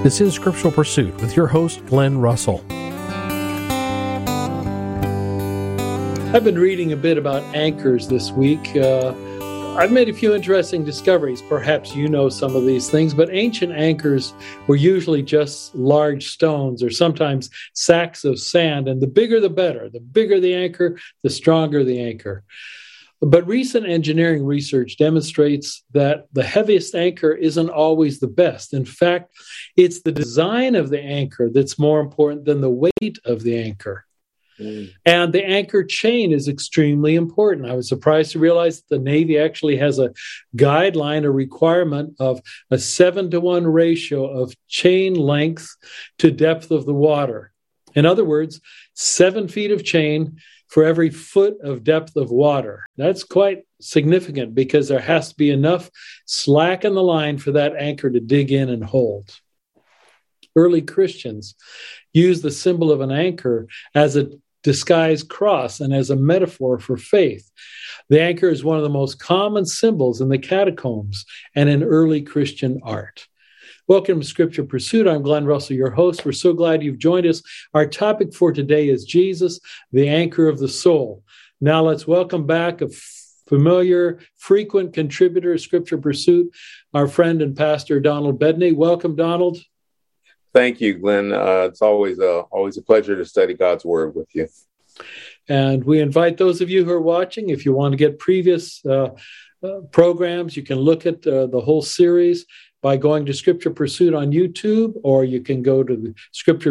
This is Scriptural Pursuit with your host, Glenn Russell. I've been reading a bit about anchors this week. I've made a few interesting discoveries. Perhaps you know some of these things, but ancient anchors were usually just large stones or sometimes sacks of sand, and the bigger the better. The bigger the anchor, the stronger the anchor. But recent engineering research demonstrates that the heaviest anchor isn't always the best. In fact, it's the design of the anchor that's more important than the weight of the anchor. And the anchor chain is extremely important. I was surprised to realize that the Navy actually has a guideline, a requirement of a 7-to-1 ratio of chain length to depth of the water. In other words, 7 feet of chain for every foot of depth of water. That's quite significant because there has to be enough slack in the line for that anchor to dig in and hold. Early Christians used the symbol of an anchor as a disguised cross and as a metaphor for faith. The anchor is one of the most common symbols in the catacombs and in early Christian art. Welcome to Scripture Pursuit. I'm Glenn Russell, your host. We're so glad you've joined us. Our topic for today is Jesus, the anchor of the soul. Now let's welcome back a familiar, frequent contributor to Scripture Pursuit, our friend and pastor, Donald Bedney. Welcome, Donald. Thank you, Glenn. It's always a pleasure to study God's Word with you. And we invite those of you who are watching, if you want to get previous programs, you can look at the whole series by going to Scripture Pursuit on YouTube, or you can go to the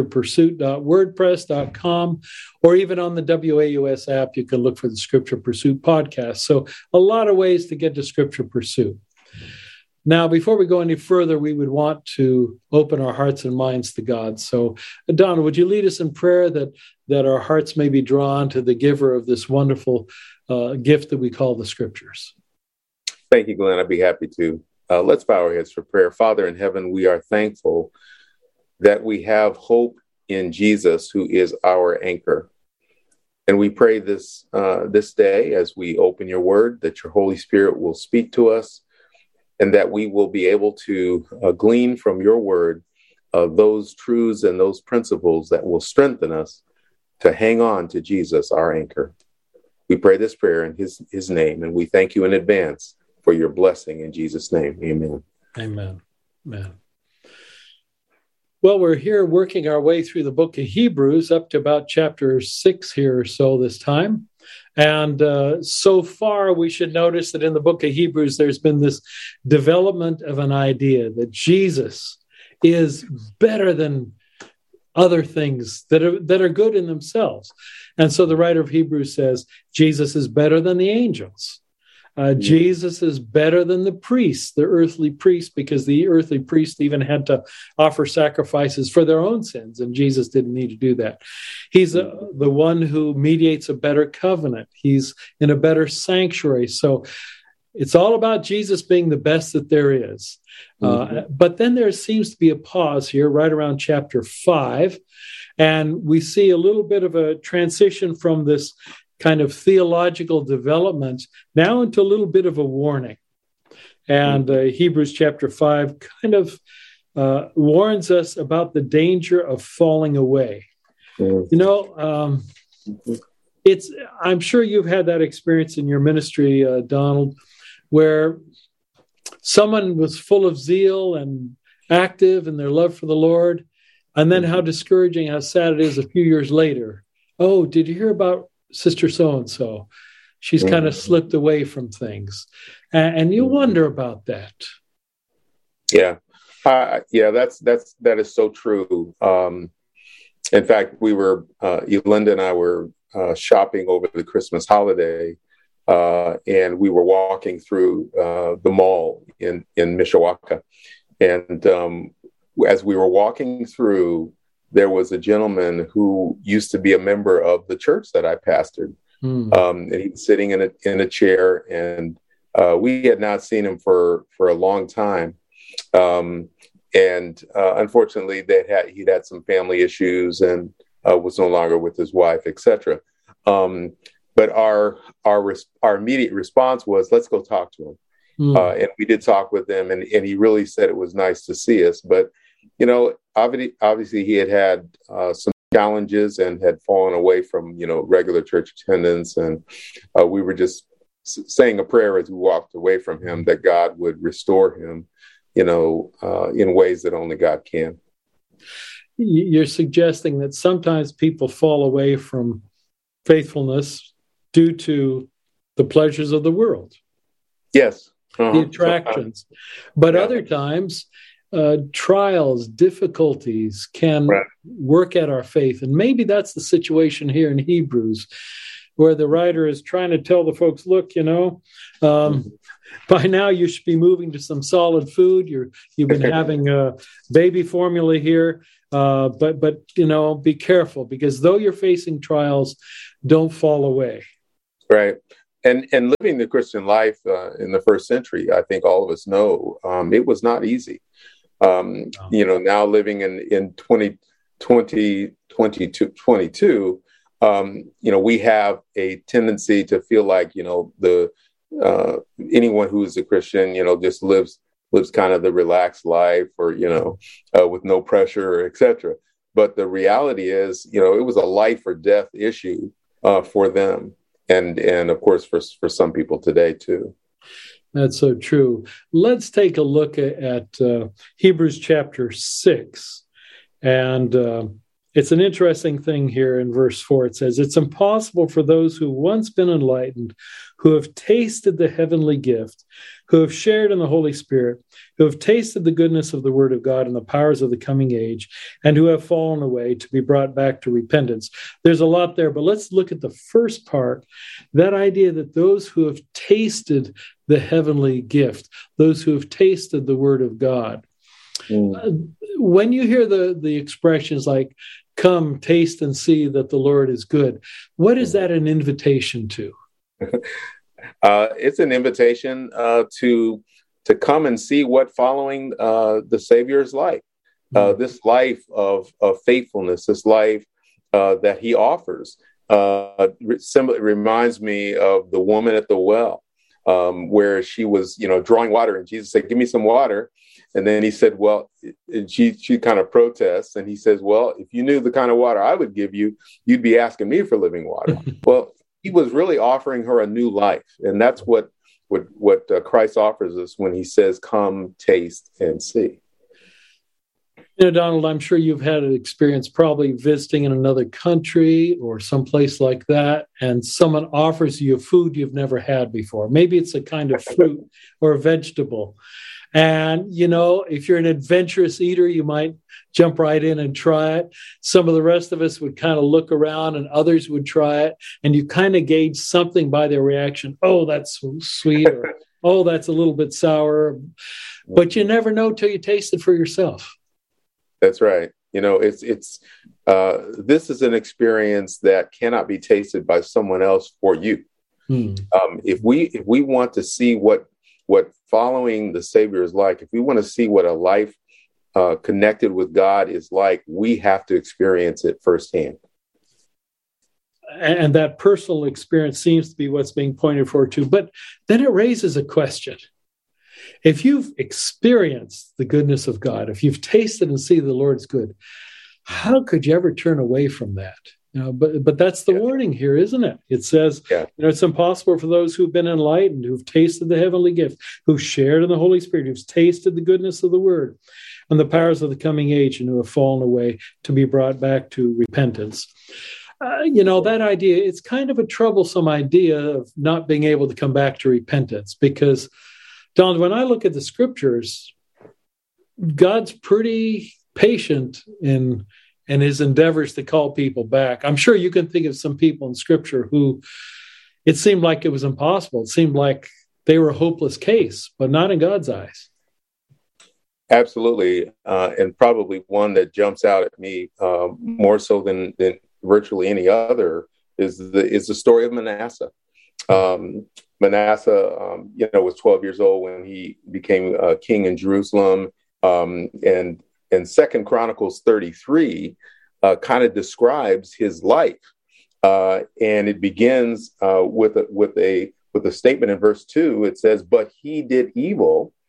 scripturepursuit.wordpress.com, or even on the WAUS app, you can look for the Scripture Pursuit podcast. So a lot of ways to get to Scripture Pursuit. Now, before we go any further, we would want to open our hearts and minds to God. So, Donald, would you lead us in prayer that our hearts may be drawn to the giver of this wonderful gift that we call the Scriptures? Thank you, Glenn. I'd be happy to. Let's bow our heads for prayer. Father in heaven, we are thankful that we have hope in Jesus, who is our anchor. And we pray this day, as we open your word, that your Holy Spirit will speak to us, and that we will be able to glean from your word those truths and those principles that will strengthen us to hang on to Jesus, our anchor. We pray this prayer in his name, and we thank you in advance for your blessing in Jesus' name. Amen. Amen. Amen. Well, we're here working our way through the book of Hebrews up to about chapter 6 here or so this time. And so far, we should notice that in the book of Hebrews, there's been this development of an idea that Jesus is better than other things that are good in themselves. And so the writer of Hebrews says, Jesus is better than the angels. Jesus is better than the priests, the earthly priests, because the earthly priests even had to offer sacrifices for their own sins, and Jesus didn't need to do that. He's the one who mediates a better covenant. He's in a better sanctuary. So it's all about Jesus being the best that there is. But then there seems to be a pause here right around chapter 5, and we see a little bit of a transition from this kind of theological development now into a little bit of a warning. And Hebrews chapter 5 kind of warns us about the danger of falling away. You know, I'm sure you've had that experience in your ministry, Donald, where someone was full of zeal and active in their love for the Lord, and then how discouraging, how sad it is a few years later. Oh, did you hear about Sister so-and-so? She's kind of slipped away from things. And you wonder about that. Yeah. That is so true. In fact, we were, Linda and I were shopping over the Christmas holiday, and we were walking through the mall in Mishawaka. And as we were walking through, there was a gentleman who used to be a member of the church that I pastored. And he was sitting in a chair, and we had not seen him for a long time. And unfortunately, he'd had some family issues and was no longer with his wife, etc. But our immediate response was, let's go talk to him. And we did talk with him, and he really said it was nice to see us. But Obviously he had some challenges and had fallen away from, regular church attendance. And we were just saying a prayer as we walked away from him that God would restore him, in ways that only God can. You're suggesting that sometimes people fall away from faithfulness due to the pleasures of the world. Yes. The attractions. But other times, trials, difficulties can work at our faith. And maybe that's the situation here in Hebrews, where the writer is trying to tell the folks, look, by now you should be moving to some solid food. You've been having baby formula here. But be careful, because though you're facing trials, don't fall away. Right. And living the Christian life in the first century, I think all of us know, it was not easy. Now living in 2022, we have a tendency to feel like, anyone who is a Christian, just lives kind of the relaxed life, or, with no pressure, et cetera. But the reality is, it was a life or death issue for them. And of course, for some people today, too. That's so true. Let's take a look at Hebrews chapter 6. And it's an interesting thing here in verse 4. It says, it's impossible for those who once been enlightened, who have tasted the heavenly gift, who have shared in the Holy Spirit, who have tasted the goodness of the word of God and the powers of the coming age, and who have fallen away, to be brought back to repentance. There's a lot there, but let's look at the first part, that idea that those who have tasted the heavenly gift, those who have tasted the word of God. When you hear the expressions like, come, taste and see that the Lord is good, what is that an invitation to? It's an invitation to come and see what following the Savior is like. This life of faithfulness, this life that he offers. It reminds me of the woman at the well, where she was, drawing water, and Jesus said, give me some water. And then he said, well, and she kind of protests. And he says, well, if you knew the kind of water I would give you, you'd be asking me for living water. Well, he was really offering her a new life. And that's what Christ offers us when he says, come, taste, and see. Donald, I'm sure you've had an experience probably visiting in another country or someplace like that, and someone offers you a food you've never had before. Maybe it's a kind of fruit or a vegetable. And, if you're an adventurous eater, you might jump right in and try it. Some of the rest of us would kind of look around, and others would try it. And you kind of gauge something by their reaction. Oh, that's sweet. Or, oh, that's a little bit sour. But you never know till you taste it for yourself. That's right. This is an experience that cannot be tasted by someone else for you. If we want to see what following the Savior is like, if we want to see what a life connected with God is like, we have to experience it firsthand. And that personal experience seems to be what's being pointed forward to. But then it raises a question. If you've experienced the goodness of God, if you've tasted and see the Lord's good, how could you ever turn away from that? But that's the warning here, isn't it? It says, it's impossible for those who've been enlightened, who've tasted the heavenly gift, who've shared in the Holy Spirit, who've tasted the goodness of the word and the powers of the coming age, and who have fallen away, to be brought back to repentance. That idea, it's kind of a troublesome idea of not being able to come back to repentance, because, Don, when I look at the scriptures, God's pretty patient in his endeavors to call people back. I'm sure you can think of some people in Scripture who it seemed like it was impossible. It seemed like they were a hopeless case, but not in God's eyes. Absolutely. And probably one that jumps out at me more so than virtually any other is the story of Manasseh. Manasseh, was 12 years old when he became king in Jerusalem. And 2 Chronicles 33 kind of describes his life, and it begins with a statement in verse 2. It says, "But he did evil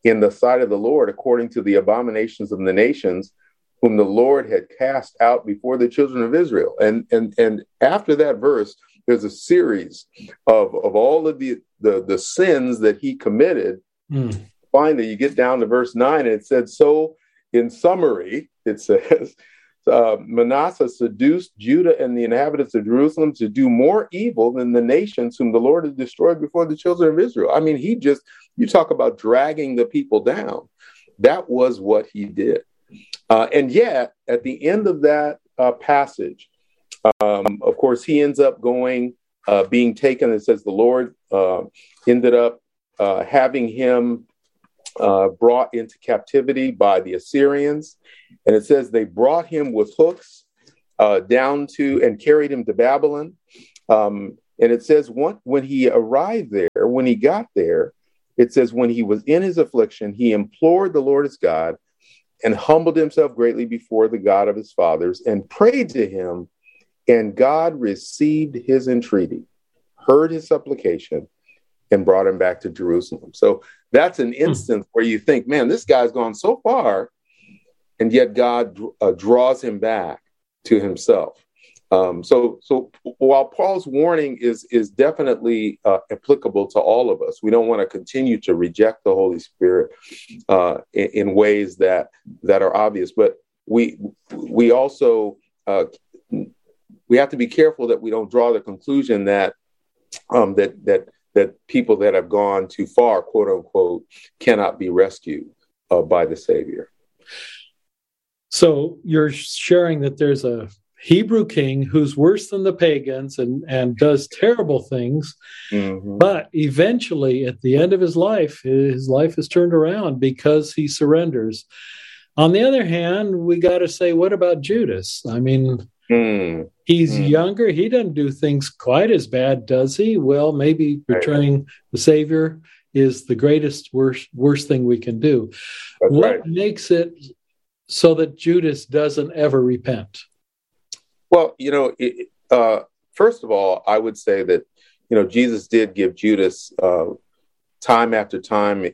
in the sight of the Lord, according to the abominations of the nations, whom the Lord had cast out before the children of Israel. And after that verse, there's a series of all of the sins that he committed. Finally, you get down to verse 9, and it said, so in summary, it says, Manasseh seduced Judah and the inhabitants of Jerusalem to do more evil than the nations whom the Lord had destroyed before the children of Israel. I mean, you talk about dragging the people down. That was what he did. And yet, at the end of that passage, of course, he ends up being taken. It says the Lord ended up having him brought into captivity by the Assyrians. And it says they brought him with hooks down to and carried him to Babylon. And it says when he arrived there, when he got there, it says when he was in his affliction, he implored the Lord his God and humbled himself greatly before the God of his fathers and prayed to him. And God received his entreaty, heard his supplication, and brought him back to Jerusalem. So that's an instance where you think, man, this guy's gone so far, and yet God draws him back to himself. So while Paul's warning is definitely applicable to all of us, we don't want to continue to reject the Holy Spirit in ways that are obvious. But we also we have to be careful that we don't draw the conclusion that that people that have gone too far, quote unquote, cannot be rescued by the Savior. So you're sharing that there's a Hebrew king who's worse than the pagans and does terrible things, but eventually at the end of his life is turned around because he surrenders. On the other hand, we got to say, what about Judas? I mean, he's younger. He doesn't do things quite as bad, does he? Well, maybe betraying the Savior is the worst thing we can do. What makes it so that Judas doesn't ever repent? Well, first of all, I would say that, Jesus did give Judas time after time,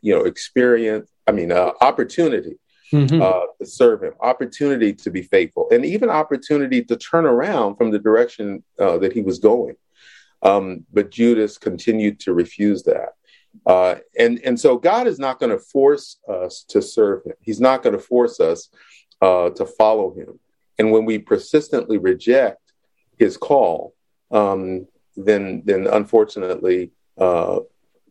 opportunity to serve him, opportunity to be faithful, and even opportunity to turn around from the direction that he was going. But Judas continued to refuse that. And so God is not going to force us to serve him. He's not going to force us to follow him. And when we persistently reject his call, then unfortunately a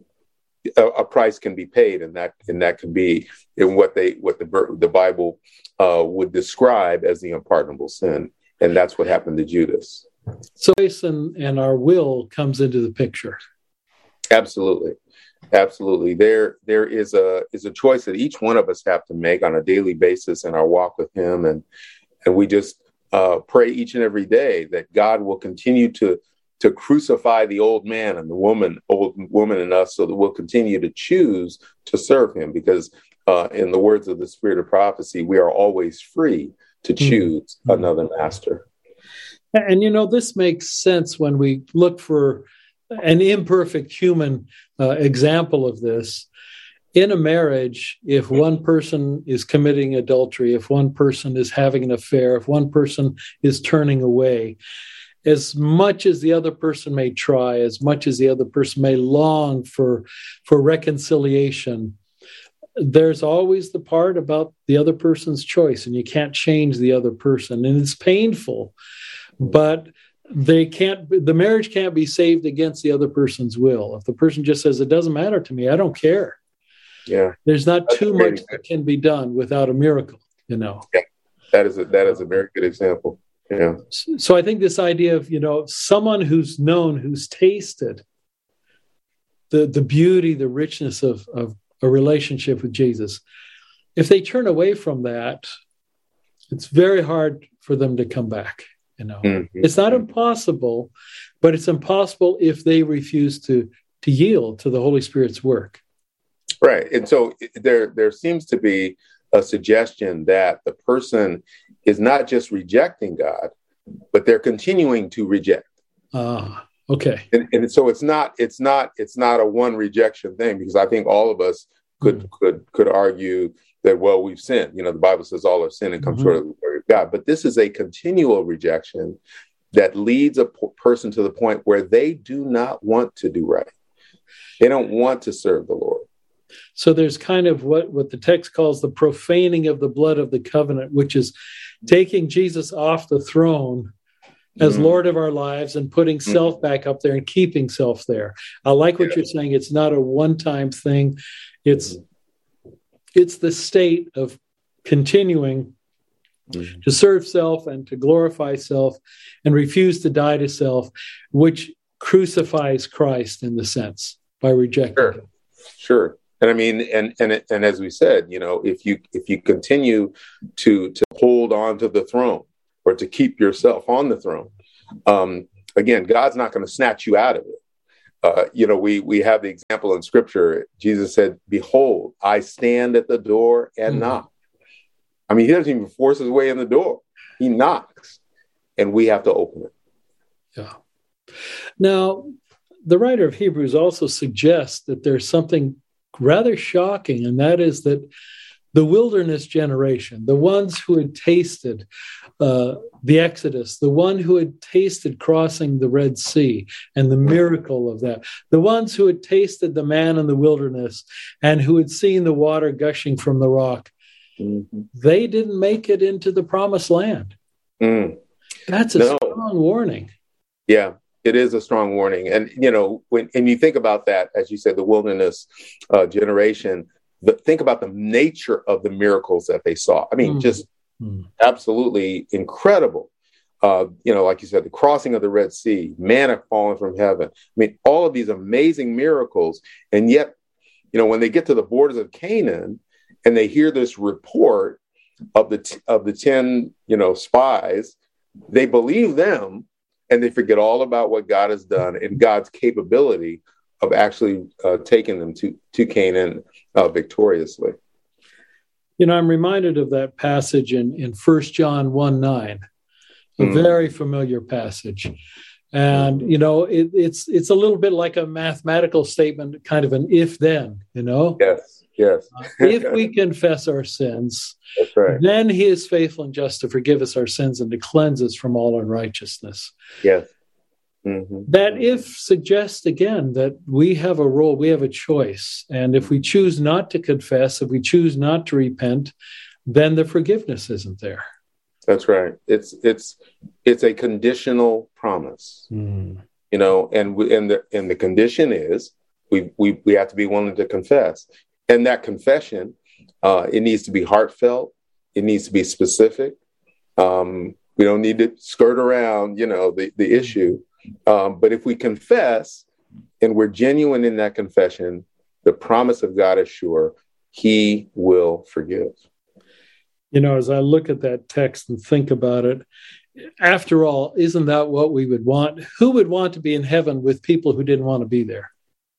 price can be paid, and that can be in what the Bible would describe as the unpardonable sin, and that's what happened to Judas. So choice and our will comes into the picture. Absolutely. There is a choice that each one of us have to make on a daily basis in our walk with him, and we just pray each and every day that God will continue to crucify the old man and the old woman in us, so that we'll continue to choose to serve him. Because in the words of the Spirit of Prophecy, we are always free to choose another master. And this makes sense when we look for an imperfect human example of this. In a marriage, if one person is committing adultery, if one person is having an affair, if one person is turning away, as much as the other person may try, as much as the other person may long for reconciliation, there's always the part about the other person's choice, and you can't change the other person, and it's painful, but the marriage can't be saved against the other person's will. If the person just says, it doesn't matter to me, I don't care. Yeah. There's not too much that can be done without a miracle, Yeah. That is a very good example. Yeah. So I think this idea of, someone who's tasted the beauty, the richness of a relationship with Jesus, if they turn away from that, it's very hard for them to come back. It's not impossible, but it's impossible if they refuse to yield to the Holy Spirit's work. Right. And so there seems to be a suggestion that the person is not just rejecting God, but they're continuing to reject. Okay. And so it's not a one rejection thing, because I think all of us could argue that, well, we've sinned. The Bible says all have sinned and come short of the glory of God. But this is a continual rejection that leads a person to the point where they do not want to do right. They don't want to serve the Lord. So there's kind of what the text calls the profaning of the blood of the covenant, which is taking Jesus off the throne as Lord of our lives and putting self back up there and keeping self there. I like what you're saying. It's not a one-time thing. It's the state of continuing to serve self and to glorify self and refuse to die to self, which crucifies Christ in the sense by rejecting him. Sure. And I mean, and as we said, if you continue to hold on to the throne or to keep yourself on the throne, again, God's not going to snatch you out of it. We have the example in Scripture. Jesus said, "Behold, I stand at the door and knock." I mean, he doesn't even force his way in the door. He knocks, and we have to open it. Yeah. Now, the writer of Hebrews also suggests that there's something rather shocking, and that is that the wilderness generation, the ones who had tasted the Exodus, the one who had tasted crossing the Red Sea and the miracle of that, the ones who had tasted the man in the wilderness and who had seen the water gushing from the rock, they didn't make it into the promised land. That's a strong warning. Yeah. It is a strong warning. And, when you think about that, as you said, the wilderness generation, think about the nature of the miracles that they saw. I mean, just absolutely incredible. Like you said, the crossing of the Red Sea, manna falling from heaven. I mean, all of these amazing miracles. And yet, when they get to the borders of Canaan and they hear this report of the 10, spies, they believe them. And they forget all about what God has done and God's capability of actually taking them to Canaan victoriously. I'm reminded of that passage in 1 John 1:9, a very familiar passage. And, it's a little bit like a mathematical statement, kind of an if-then, Yes. If we confess our sins, that's right, then he is faithful and just to forgive us our sins and to cleanse us from all unrighteousness. Yes. That if suggests again that we have a role, we have a choice. And if we choose not to confess, if we choose not to repent, then the forgiveness isn't there. That's right. It's a conditional promise, and the condition is we have to be willing to confess. And that confession, it needs to be heartfelt. It needs to be specific. We don't need to skirt around, the issue. But if we confess and we're genuine in that confession, the promise of God is sure. He will forgive. As I look at that text and think about it, after all, isn't that what we would want? Who would want to be in heaven with people who didn't want to be there?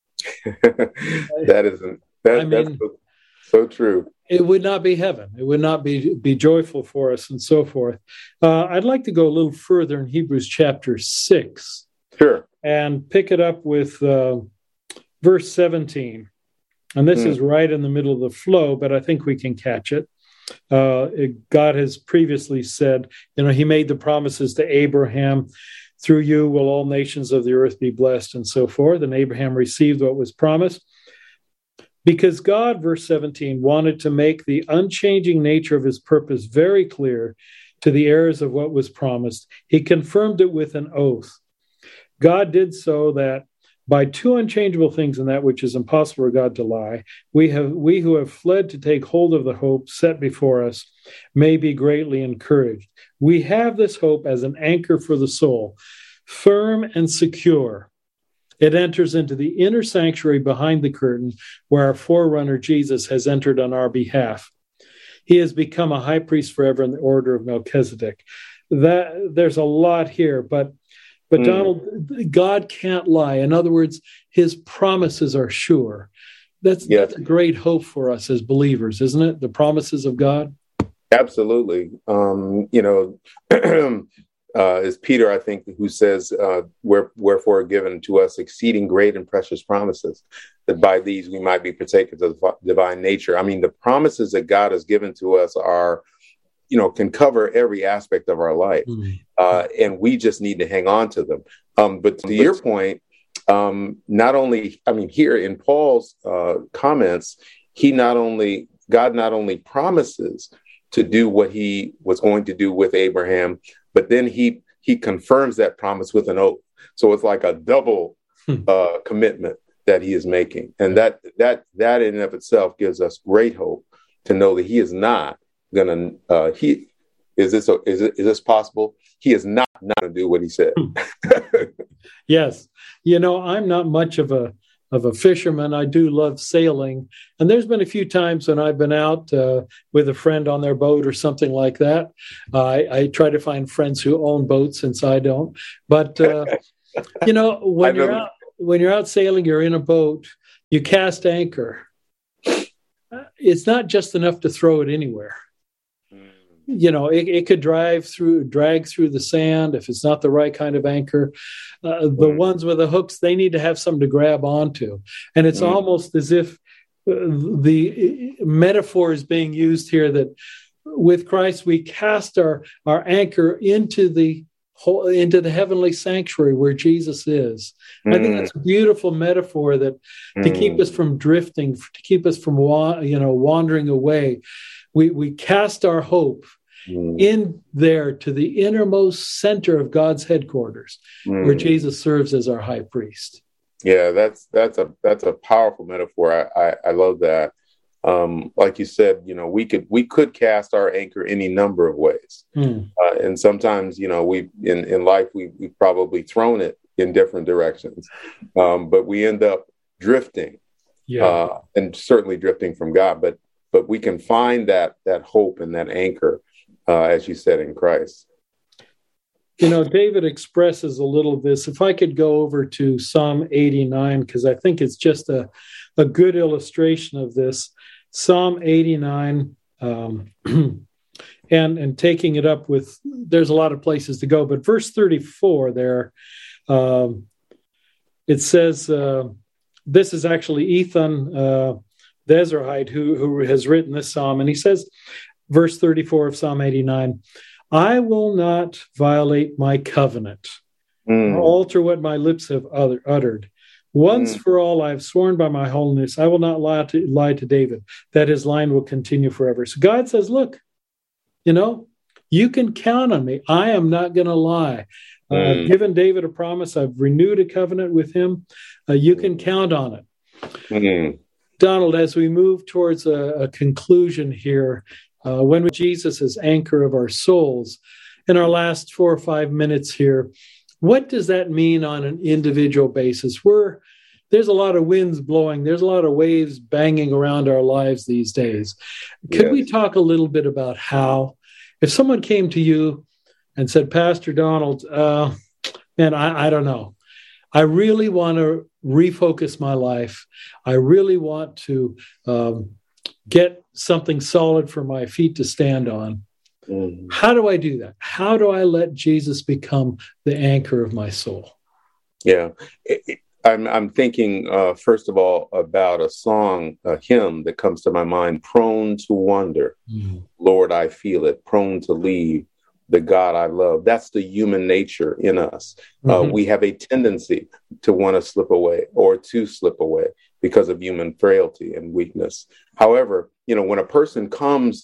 That's so true. It would not be heaven. It would not be joyful for us and so forth. I'd like to go a little further in Hebrews chapter 6. Sure. And pick it up with verse 17. And this is right in the middle of the flow, but I think we can catch it. God has previously said, he made the promises to Abraham, through you will all nations of the earth be blessed, and so forth. And Abraham received what was promised. Because God, verse 17, wanted to make the unchanging nature of his purpose very clear to the heirs of what was promised, he confirmed it with an oath. God did so that by two unchangeable things in that which is impossible for God to lie, we who have fled to take hold of the hope set before us may be greatly encouraged. We have this hope as an anchor for the soul, firm and secure. It enters into the inner sanctuary behind the curtain where our forerunner Jesus has entered on our behalf. He has become a high priest forever in the order of Melchizedek. There's a lot here, but Donald, God can't lie. In other words, his promises are sure. That's a great hope for us as believers, isn't it? The promises of God. Absolutely. is Peter, I think, who says, wherefore are given to us exceeding great and precious promises, that by these we might be partakers of the divine nature. I mean, the promises that God has given to us are, can cover every aspect of our life. And we just need to hang on to them. But to your point, not only, here in Paul's comments, God not only promises to do what he was going to do with Abraham, but then he confirms that promise with an oath. So it's like a double commitment that he is making. And that in and of itself gives us great hope to know that he is not going to, is this possible? He is not going to do what he said. Yes. I'm not much of a fisherman. I do love sailing. And there's been a few times when I've been out with a friend on their boat or something like that. I try to find friends who own boats since I don't. But, when you're out sailing, you're in a boat, you cast anchor. It's not just enough to throw it anywhere. It could drag through the sand if it's not the right kind of anchor. The ones with the hooks, they need to have something to grab onto. And it's almost as if the metaphor is being used here that with Christ, we cast our anchor into the heavenly sanctuary where Jesus is. I think that's a beautiful metaphor that to keep us from drifting, to keep us from wandering away, we cast our hope in there to the innermost center of God's headquarters, where Jesus serves as our high priest. Yeah, that's a powerful metaphor. I love that. Like you said, we could cast our anchor any number of ways, and sometimes we in life we've probably thrown it in different directions, but we end up drifting, and certainly drifting from God. But we can find that hope and that anchor, as you said, in Christ. David expresses a little of this. If I could go over to Psalm 89, because I think it's just a good illustration of this. Psalm 89, and taking it up with, there's a lot of places to go, but verse 34 there, it says, this is actually Ethan the Ezrahite who has written this psalm, and he says, verse 34 of Psalm 89, I will not violate my covenant or alter what my lips have uttered. Once for all, I have sworn by my holiness, I will not lie to David, that his line will continue forever. So God says, look, you can count on me. I am not going to lie. I've given David a promise. I've renewed a covenant with him. You can count on it. Donald, as we move towards a conclusion here, when Jesus is anchor of our souls, in our last 4 or 5 minutes here, what does that mean on an individual basis? There's a lot of winds blowing. There's a lot of waves banging around our lives these days. Could we talk a little bit about how, if someone came to you and said, Pastor Donald, man, I don't know. I really want to refocus my life. I really want to get something solid for my feet to stand on. How do I do that? How do I let Jesus become the anchor of my soul? Yeah, I'm thinking, first of all, about a hymn that comes to my mind, Prone to Wander. Lord, I feel it, prone to leave the God I love. That's the human nature in us. We have a tendency to want to slip away or to slip away because of human frailty and weakness. However, when a person comes,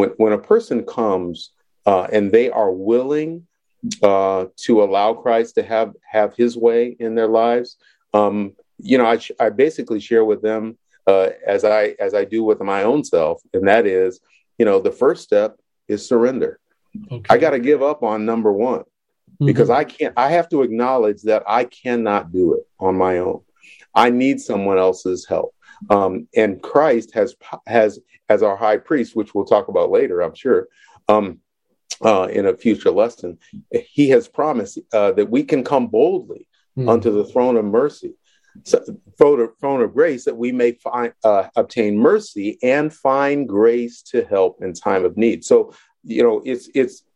and they are willing to allow Christ to have his way in their lives, I basically share with them as I do with my own self, and that is, the first step is surrender. Okay. I got to give up on number one because I have to acknowledge that I cannot do it on my own. I need someone else's help. And Christ has as our high priest, which we'll talk about later, I'm sure, in a future lesson, he has promised that we can come boldly unto the throne of mercy, throne of grace, that we may obtain mercy and find grace to help in time of need. So, it's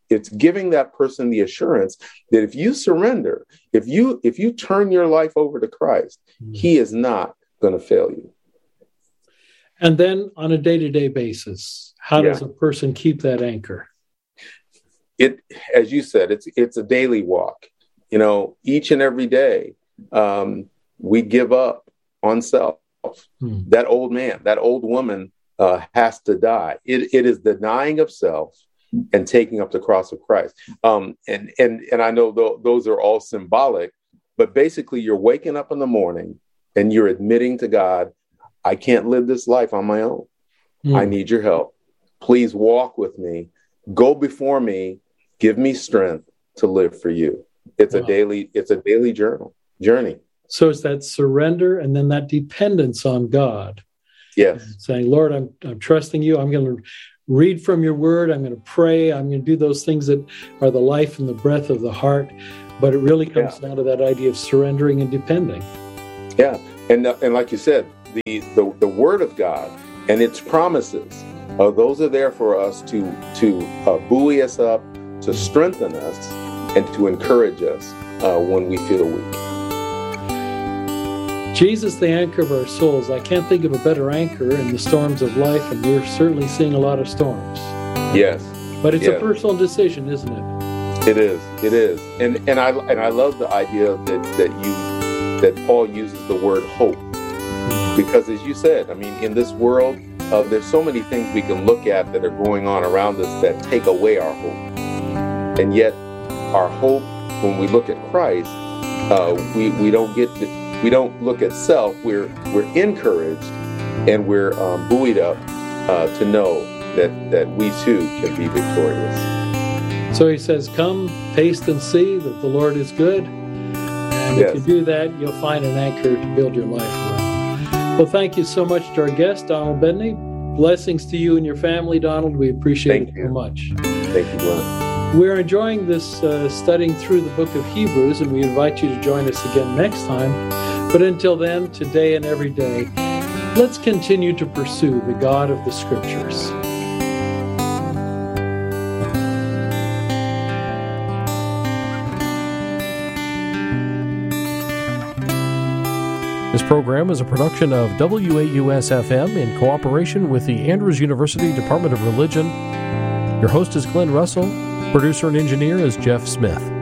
it's giving that person the assurance that if you surrender, if you turn your life over to Christ, he is not going to fail you. And then on a day-to-day basis, how does a person keep that anchor? It, as you said, it's a daily walk. Each and every day, we give up on self. That old man, that old woman has to die. It is the denying of self and taking up the cross of Christ. And I know those are all symbolic, but basically you're waking up in the morning and you're admitting to God, I can't live this life on my own. I need your help. Please walk with me. Go before me. Give me strength to live for you. It's a daily journey. So it's that surrender and then that dependence on God. Yes. Saying, Lord, I'm trusting you. I'm going to read from your word. I'm going to pray. I'm going to do those things that are the life and the breath of the heart. But it really comes down to that idea of surrendering and depending. Yeah. And like you said, the word of God and its promises, those are there for us to buoy us up, to strengthen us, and to encourage us when we feel weak. Jesus, the anchor of our souls. I can't think of a better anchor in the storms of life, and we're certainly seeing a lot of storms. Yes. But it's a personal decision, isn't it? It is. And I love the idea that Paul uses the word hope. Because as you said, I mean, in this world, there's so many things we can look at that are going on around us that take away our hope. And yet our hope, when we look at Christ, we don't look at self. We're encouraged and we're buoyed up to know that we too can be victorious. So he says, come, taste and see that the Lord is good. And if you do that, you'll find an anchor to build your life around. Well, thank you so much to our guest, Donald Bedney. Blessings to you and your family, Donald. We appreciate it so much. Thank you, Glenn. We're enjoying this studying through the book of Hebrews, and we invite you to join us again next time. But until then, today and every day, let's continue to pursue the God of the Scriptures. This program is a production of WAUS-FM in cooperation with the Andrews University Department of Religion. Your host is Glenn Russell. Producer and engineer is Jeff Smith.